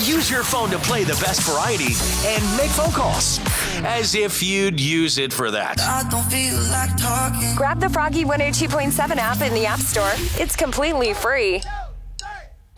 Use your phone to play the best variety and make phone calls. As if you'd use it for that. I don't feel like talking. Grab the Froggy 102.7 app in the App Store. It's completely free.